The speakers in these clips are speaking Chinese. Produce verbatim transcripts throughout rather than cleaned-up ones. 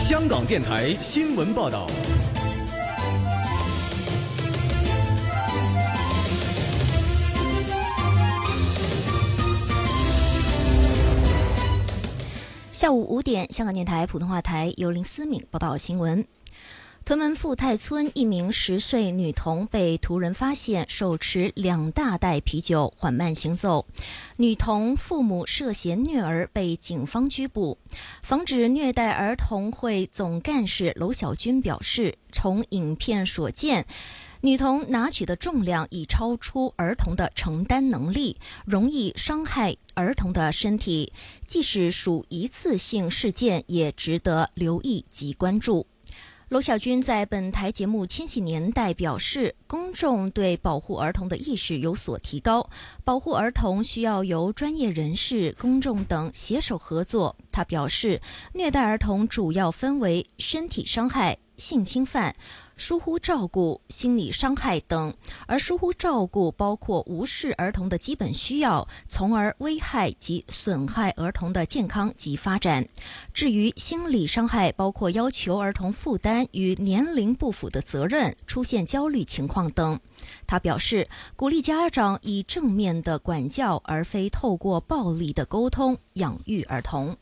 香港电台新闻报道。 下午五点，香港电台普通话台由林思敏报道新闻。屯门富泰村一名十岁女童被途人发现手持两大袋啤酒缓慢行走，女童父母涉嫌虐儿被警方拘捕。防止虐待儿童会总干事娄小军表示，从影片所见，女童拿取的重量已超出儿童的承担能力，容易伤害儿童的身体，即使属一次性事件，也值得留意及关注。娄小军在本台节目《千禧年代》表示，公众对保护儿童的意识有所提高，保护儿童需要由专业人士、公众等携手合作。他表示，虐待儿童主要分为身体伤害、性侵犯、疏忽照顾、心理伤害等，而疏忽照顾包括无视儿童的基本需要，从而危害及损害儿童的健康及发展。至于心理伤害，包括要求儿童负担与年龄不符的责任，出现焦虑情况等。他表示，鼓励家长以正面的管教，而非透过暴力的沟通养育儿童。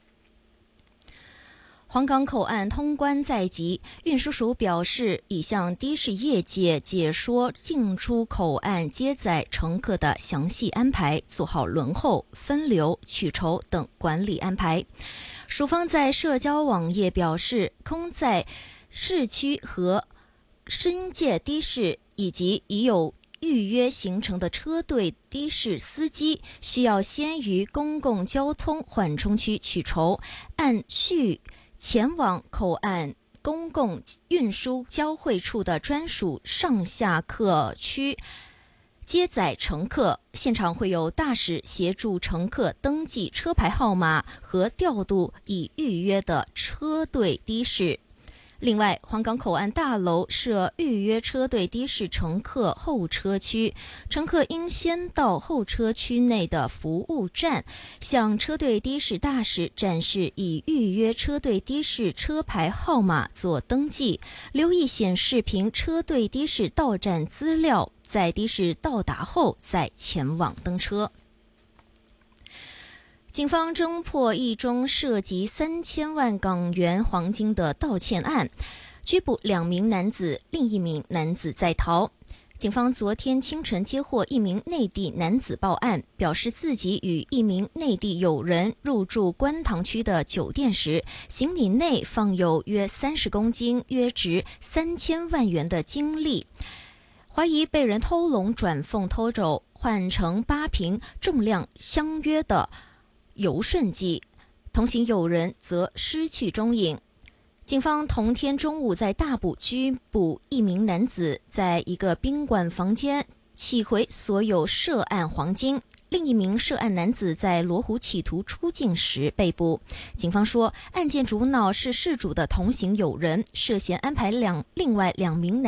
黄港口岸通关在即，运输署表示已向的士业界解说进出口岸接载乘客的详细安排，做好轮候、分流、取筹等管理安排。署方在社交网页表示，空在市区和新界的士以及已有预约行程的车队的士司机需要先于公共交通缓冲区取筹，按序前往口岸公共运输交汇处的专属上下客区接载乘客，现场会有大使协助乘客登记车牌号码和调度已预约的车队的士。另外，黄港口岸大楼设预约车队的士乘客候车区，乘客应先到候车区内的服务站，向车队的士大使展示已预约车队的士车牌号码做登记，留意显示屏车队的士到站资料，在的士到达后再前往登车。警方侦破一宗涉及三千万港元黄金的盗窃案，拘捕两名男子，另一名男子在逃。警方昨天清晨接获一名内地男子报案，表示自己与一名内地友人入住观塘区的酒店时，行李内放有约三十公斤、约值三千万元的金粒，怀疑被人偷龙转凤偷走，换成八瓶重量相约的柔顺剂，同行友人则失去踪影。警方同天中午在大埔拘捕一名男子，在一个宾馆房间起回所有涉案黄金，另一名涉案男子在罗湖企图出境时被捕。警方说，案件主脑是事主的同行友人，涉嫌安排两另外两名男